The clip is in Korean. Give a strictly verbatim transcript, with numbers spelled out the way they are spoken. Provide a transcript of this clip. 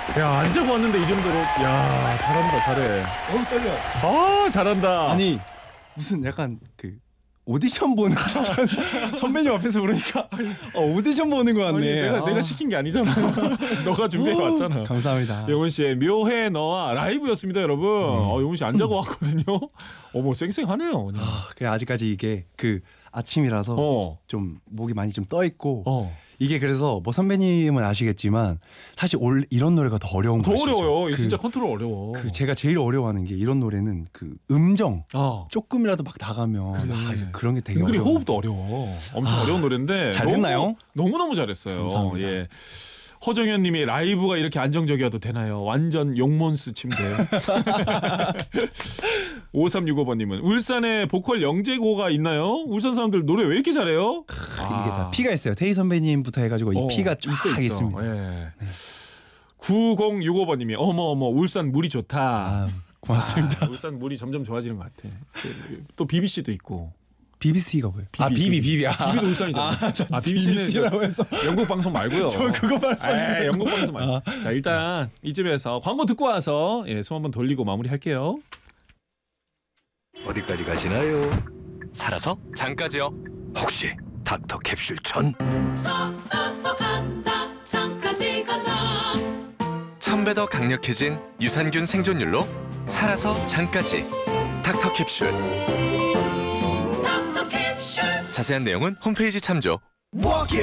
야, 안 잡았는데 이 정도로. 야, 잘한다, 잘해. 어 떨려. 아, 잘한다. 아니 무슨 약간 그 오디션 보는 듯한 선배님 앞에서 그러니까 어, 오디션 보는 것 같네. 아니, 내가 아. 내가 시킨 게 아니잖아. 너가 준비해 왔잖아. 감사합니다. 용훈 씨의 묘해 너와 라이브였습니다, 여러분. 어, 용훈 씨 안 자고 왔거든요. 어머, 쌩쌩하네요. 그냥. 아, 그래 아직까지 이게 그 아침이라서 어, 좀 목이 많이 좀 떠 있고 어. 이게 그래서 뭐 선배님은 아시겠지만 사실 올 이런 노래가 더 어려운 더 거 아시죠? 어려워요. 이거 그, 진짜 컨트롤 어려워. 그 제가 제일 어려워하는 게 이런 노래는 그 음정 어. 조금이라도 막 나가면 그래. 아, 이제 그런 게 되게 은근히 어려워. 호흡도 어려워. 엄청 아, 어려운 노래인데 잘했나요? 너무 너무 잘했어요. 감사합니다. 예. 허정현님이 라이브가 이렇게 안정적이어도 되나요? 완전 용몬스 침대. 오삼육오 번님은 울산에 보컬 영재고가 있나요? 울산 사람들 노래 왜 이렇게 잘해요? 아, 이게 다 피가 있어요. 테이 선배님부터 해가지고 어, 이 피가 쫙 있어, 있어. 있습니다. 예. 구공육오 번님이 어머 어머 울산 물이 좋다. 아, 고맙습니다. 아, 울산 물이 점점 좋아지는 것 같아. 또 비비씨도 있고. 비비씨가 뭐예요? 아 비비, 비비 비비. 아, 비비도 울산이잖아. 아, 비비씨는 비비씨라고 해서 영국 방송 말고요. 저 그거 말씀드렸는데. 에 영국 방송 말고. 아. 자 일단 이쯤에서 광고 듣고 와서 예, 숨 한번 돌리고 마무리할게요. 어디까지 가시나요? 살아서 장까지요. 혹시 닥터 캡슐 천? 살아서 간다 장까지 간다. 천 배 더 강력해진 유산균 생존율로 살아서 장까지 닥터 캡슐. 닥터 캡슐. 자세한 내용은 홈페이지 참조.